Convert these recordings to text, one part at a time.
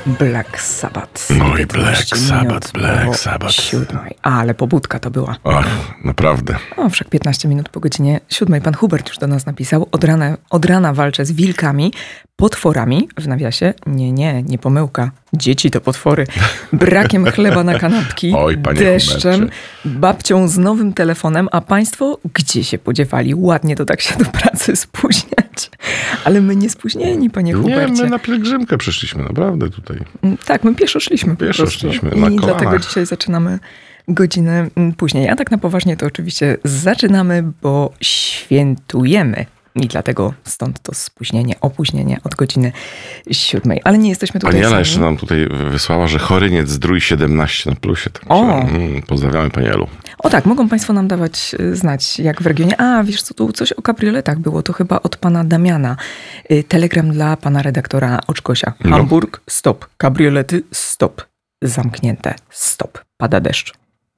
Black Sabbath. No i Black Sabbath. 7. Ale pobudka to była. Ach, naprawdę. O, wszak 15 minut po godzinie 7. Pan Hubert już do nas napisał. Od rana walczę z wilkami, potworami, w nawiasie. Nie pomyłka. Dzieci to potwory. Brakiem chleba na kanapki. Oj, panie deszczem, Hubercie. babcią z nowym telefonem, a państwo gdzie się podziewali? Ładnie to tak się do pracy spóźniać. Ale my nie spóźnieni, panie Hubercie. Nie, my na pielgrzymkę przyszliśmy, naprawdę tutaj. Tak, my pieszo szliśmy po Pieszo prostu. szliśmy, na I kolanach. dlatego dzisiaj zaczynamy godzinę później. A tak na poważnie to oczywiście zaczynamy, bo świętujemy. I dlatego stąd to opóźnienie od godziny 7. Ale nie jesteśmy tutaj Pani Ela sami. jeszcze nam tutaj wysłała, że Choryniec Zdrój 17 na plusie. O! Pozdrawiamy Pani Elu. O tak, mogą państwo nam dawać znać, jak w regionie. A, wiesz co, tu coś o kabrioletach było, to chyba od pana Damiana. Telegram dla pana redaktora Oczkosia. No. Hamburg, stop. Kabriolety, stop. Zamknięte, stop. Pada deszcz.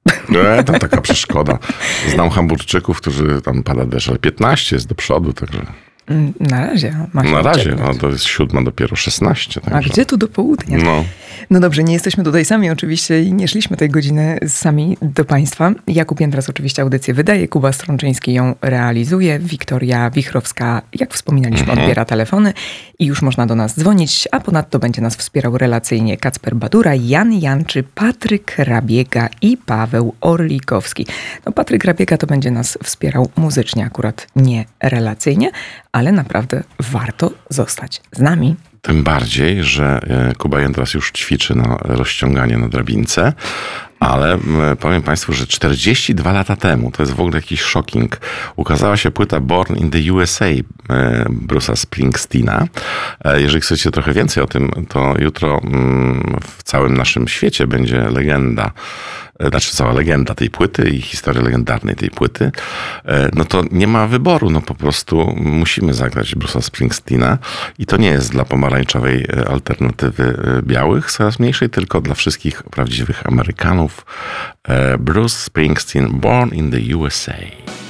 To taka przeszkoda. Znam Hamburczyków, którzy tam pada deszcz, ale 15 jest do przodu, także... Na razie. Ma się Na razie, odczepiać. to jest 7 dopiero 16. A Także. gdzie tu do południa? No dobrze, nie jesteśmy tutaj sami oczywiście i nie szliśmy tej godziny sami do państwa. Jakub Jędras oczywiście audycję wydaje, Kuba Strączyński ją realizuje, Wiktoria Wichrowska, jak wspominaliśmy, odbiera telefony i już można do nas dzwonić, a ponadto będzie nas wspierał relacyjnie Kacper Badura, Jan Janczy, Patryk Rabiega i Paweł Orlikowski. No Patryk Rabiega to będzie nas wspierał muzycznie, akurat nie relacyjnie, ale naprawdę warto zostać z nami. Tym bardziej, że Kuba Jędras już ćwiczy na rozciąganie na drabince, ale powiem państwu, że 42 lata temu, to jest w ogóle jakiś shocking, ukazała się płyta Born in the USA Bruce'a Springsteena. Jeżeli chcecie trochę więcej o tym, to jutro w całym naszym świecie będzie legenda, znaczy cała legenda tej płyty i historia legendarnej tej płyty, no to nie ma wyboru, no po prostu musimy zagrać Bruce'a Springsteena i to nie jest dla pomarańczowej alternatywy białych, coraz mniejszej, tylko dla wszystkich prawdziwych Amerykanów. Bruce Springsteen, Born in the USA.